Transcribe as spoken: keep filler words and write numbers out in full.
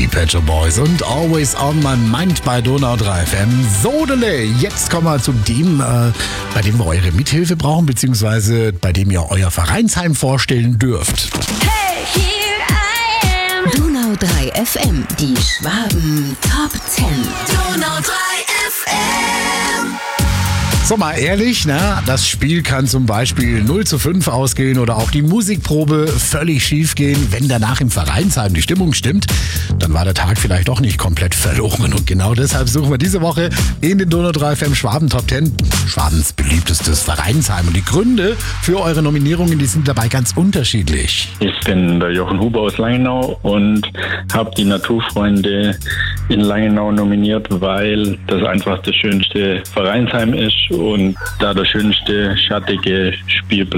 Pet Shop Boys und Always on my mind bei Donau drei F M. Sodele, jetzt kommen wir zu dem, äh, bei dem wir eure Mithilfe brauchen, beziehungsweise bei dem ihr euer Vereinsheim vorstellen dürft. Hey, here I am. Donau drei F M, die Schwaben Top zehn. Donau drei F M. So, mal ehrlich, na, das Spiel kann zum Beispiel null zu fünf ausgehen oder auch die Musikprobe völlig schief gehen. Wenn danach im Vereinsheim die Stimmung stimmt, dann war der Tag vielleicht doch nicht komplett verloren. Und genau deshalb suchen wir diese Woche in den Donau drei F M Schwaben Top zehn Schwabens beliebtestes Vereinsheim. Und die Gründe für eure Nominierungen, die sind dabei ganz unterschiedlich. Ich bin der Jochen Huber aus Langenau und habe die Naturfreunde in Langenau nominiert, weil das einfach das schönste Vereinsheim ist und da der schönste schattige Spielplatz